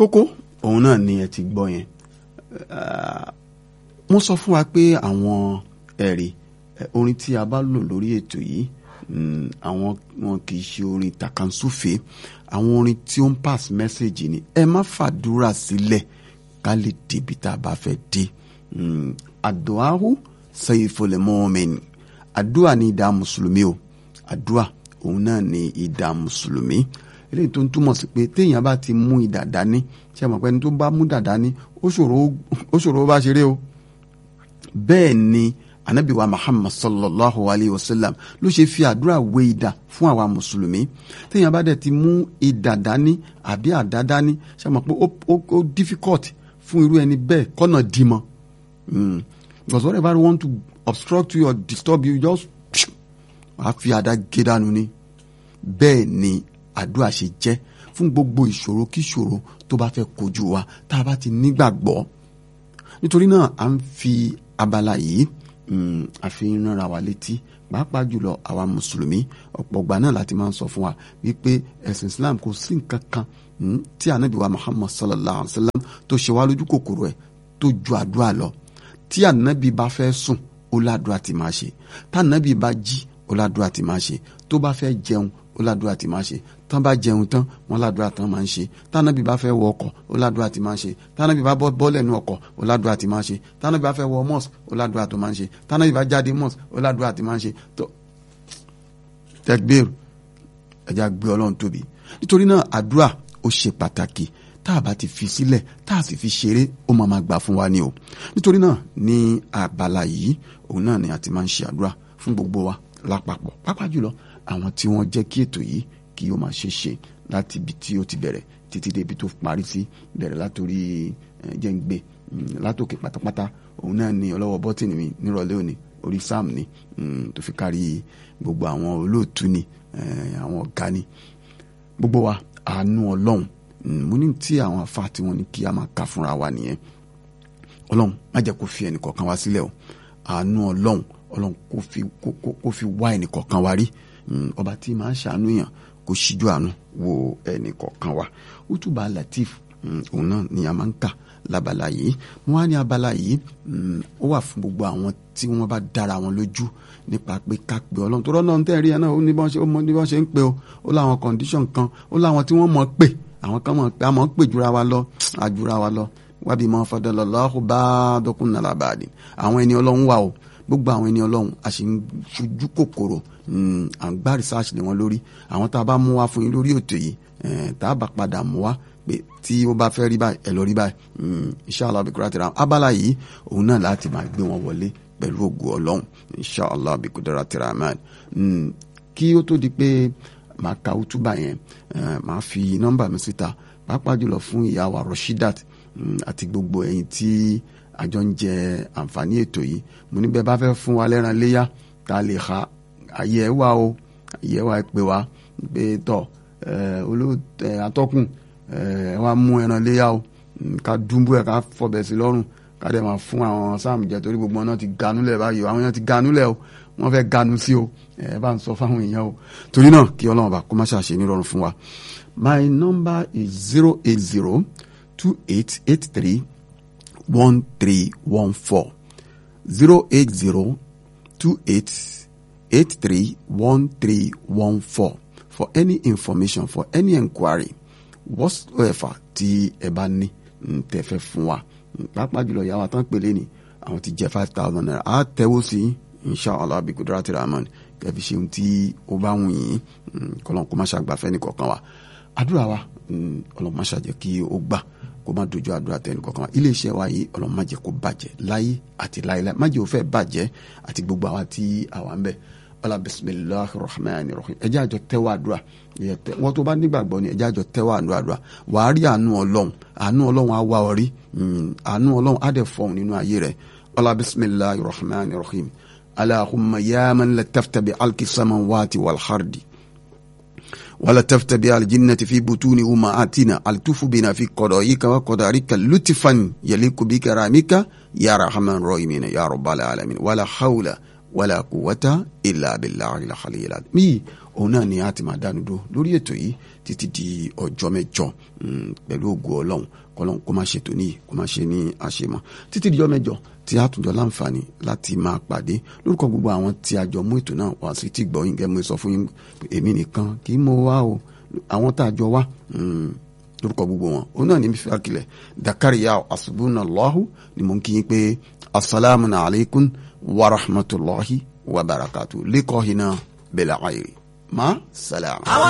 kókó òun náà ni ẹ ti gbọ́ yẹn. Mo sọ fún wa pé àwọn ẹ̀rí orin tí a bá lò lórí ètò yìí àwọn wọn kì í ṣe orin tàkànsúfè, àwọn orin tí ó ń pass message ni. Ẹ má fàdúrà sílẹ̀ ká lè débi tá a bá fẹ́ dé. Àdúàhù sayful mu'min. Àdúà ni idà mùsùlùmí o. Àdúà òun náà ni idà mùsùlùmí. Eléyìí tó ń túmọ̀ sí pé téèyàn bá ti mú idà dání, ṣe mọ̀ pé ẹni tó bá mú idà dání ó ṣòro bá ṣeré o. Bẹ́ẹ̀ ni Ànábì wa Muhammad sallallahu alayhi wa sallam ló ṣe fi àdúrà wé idà fún àwa mùsùlùmí. Téèyàn bá dẹ̀ ti mú idà dání àbí àdá dání, ṣe mọ̀ pé ó difficult fún irú ẹni bẹ́ẹ̀ kọ́nà dìmọ̀. Because whatever you want to obstruct you or disturb you, just wàá fi àdá gé dànù ni. Bẹ́ẹ̀ ni àdúrà ṣe jẹ́ fún gbogbo ìṣòro kíṣòro tó bá fẹ́ kojú wa tá a bá ti nígbàgbọ́. Nítorí náà à ń fi abala yìí a fi ń ránra wa létí, pàápàá jùlọ àwa mùsùlùmí. Ọ̀pọ̀ ìgbà náà láti máa ń sọ fún wa wípé ẹ̀sìn Islam kò sí nǹkan kan tí Ànábì wa Muhammad sallallahu alaihi wa sallam tó ṣe wá lójú kòkòrò ẹ̀ tó ju àdúrà lọ. Tí Ànábì bá fẹ́ sùn ó ládùúrà tí máa ṣe, tá Ànábì bá jí ó ládùúrà tí máa ṣe, tó bá fẹ́ jẹun ó ládùúrà tí máa ṣe, tán bá jẹun tán wọn ládùúrà tán máa ń ṣe, tánábì bá fẹ́ wọ ọkọ̀ ó ládùúrà tí máa ń ṣe, tánábì bá bọ́lẹ̀ nú ọkọ̀ ó ládùúrà tí máa ń ṣe, tánábì bá fẹ́ wọ mosque ó ládùúrà tó máa ń ṣe, tánábì bá jáde mosque ó ládùúrà tí máa ń ṣe. Takbir, ẹja gbé Ọlọ́run tóbi. Nítorí náà àdúrà ó ṣe pàtàkì. Tá a bá ti fi sílẹ̀ tá a sì fi ṣeré ó máa gbà fún wa ni o. Nítorí náà ní abala yìí òun náà ni a ti máa ń ṣe àdúrà fún gbogbo wa lápapọ̀, pàápàá jùlọ àwọn tí wọ́n jẹ́ kí ètò yìí kí ó máa ṣe láti ibi tí ó ti bẹ̀rẹ̀ títí dé ibi tó parí sí. Bẹ̀rẹ̀ látòrí jẹ́ǹgbé látòkè pátápátá òun náà ni ọlọ́wọ́ bọ́tìnì mi nírọ̀lẹ́ òní, orí sam ni tó fi kárí gbogbo àwọn olóòtú ni àwọn ọ̀gá ni gbogbo wa. Àánú Ọlọ́run mo ní tí àwọn afá tí wọ́n ní kí a máa kà fúnra wa nìyẹn. Ọlọ́run má jẹ́ kó fi ẹnì kọ̀ọ̀kan wá sílẹ̀ o. Àánú Ọlọ́run kó fi wá ẹnì kọ̀ọ̀kan wa rí. Ọba tí máa ń ṣàánú yàn kó ṣíjú àánú wo ẹnì kọ̀ọ̀kan wa. Útúbà Latif òun náà ni a máa ń kà lábala yìí. Mo wá ní abala yìí ó wà fún gbogbo àwọn tí wọ́n bá dára wọn lójú nípa pé ká pe Ọlọ́run. Tó rọ́nà ń tẹ̀rí ẹ̀ náà ó ní bọ́n ṣe ń pe o. Ó láwọn condition kan, ó láwọn tí wọ́n mọ̀ pé àwọn kan mọ̀ pé a mọ̀ ń pè jura wa lọ àjura wa lọ. Wábí mọ́ fadalallahu ba'dakum ala ba'din. Àwọn ẹni Ọlọ́run wà o. Gbogbo àwọn ẹni Ọlọ́run a sì ń ṣojú kòkòrò à ń gbá research lé wọn lórí. Àwọn tá a bá mú wá fún yín lórí ètò yìí tá a bá padà mú wá pé tí ó bá fẹ́ rí báyìí ẹ lọ rí báyìí inshallah bikurati abala yìí òun náà láti máa gbé wọn wọlé pẹ̀lú ògo Ọlọ́run inshallah bikurati rahman. Kí ó tó di pé màá ka útúbà yẹn màá fi nọ́mbà mi síta pàápàá jùlọ fún ìyá wa Rashidat àti gbogbo ẹ̀yin tí àjọ ń jẹ àǹfààní ètò yìí. Mo ní bẹ́ẹ̀ bá fẹ́ fún wa lẹ́ran léyà tá a lè ha ayé ẹ wá o, ayé ẹ wá pé wá pé tọ̀ atọ́kùn ẹ wá mú ẹran léyà o, ká dúnbú ẹ ká fọbẹ̀ sí lọ́rùn ká dẹ̀ máa fún àwọn sáàmù jẹ torí gbogbo náà ti ganúlẹ̀ báyìí. Àwọn èèyàn ti ganúlẹ̀ o, wọ́n fẹ́ ganu sí o, ẹ bá ń sọ fáwọn èèyàn o. Torí náà kí Ọlọ́run bá kó má ṣàṣe nírọ̀rùn fún wa. My number is 08028831314 08028831314 for any information, for any inquiry whatsoever tí ẹ bá ní tẹ́ fẹ́ fún wa. Pàápàá jùlọ ìyàwó àtàn pèlè ni àwọn ti jẹ 5,000 naira á tẹ́wọ́ sí inshallah bí kudrati rahman kẹfì ṣeun tí ó bá wù yín kọlọ́n kó má ṣàgbàfẹ́ ní kọ̀ọ̀kan wa. Àdúrà wa Ọlọ́run má ṣàjẹ́ kí ó gbà kó má dojú àdúrà tẹ́ ní kọ̀ọ̀kan wa. Iléeṣẹ́ wa yìí Ọlọ́run má jẹ́ kó bàjẹ́ láyé àti láyé má jẹ́ ó fẹ́ bàjẹ́ àti gbogbo àwa tí àwa ń bẹ. Ọlá bisimilahi rahman rahim. Ẹ jẹ́ àjọ tẹ́wọ́ àdúrà wọ́n tó bá nígbàgbọ́ ni ẹ jẹ́ àjọ tẹ́wọ́ àdúrà. Wàá rí àánú Ọlọ́run á wá ọ rí àánú Ọlọ́run á dẹ̀ fọ̀hún nínú ayé rẹ̀. Ọlá bisimilahi rahman rahim. Allahumma ya man latafta bi alki samawati wal hardi wala tafta bi aljinnati fi butuni ummahatina altufu bina fi qadaika wa qadarika lutfan yaliku bi karamika ya rahman rahim ya rabbal alamin wala hawla wala quwwata illa billahi al-aliyyil azim. òun náà ni a ti máa dánu dúró lórí ètò yìí títí di ọjọ́ mẹ́jọ pẹ̀lú ògo Ọlọ́run kọ́lọ́n kó má ṣe tó níyì kó má ṣe ní àṣemọ́ títí di ọjọ́ mẹ́jọ tí a tún jọ láǹfààní láti máa pàdé lórúkọ gbogbo àwọn tí a jọ mú ètò náà wá sí tí gbọ́ yín gẹ́gẹ́ mo sọ fún yín èmi nìkan kì í mọ wá o àwọn tá a jọ wá lórúkọ gbogbo wọn òun náà ní mi fi àkìlẹ̀ Zakariya Asubunallahu ni mo ń kí yín pé asalaamu alaykum wa rahmatulahi wa barakatuh liqa'ina bil khayr ma salam.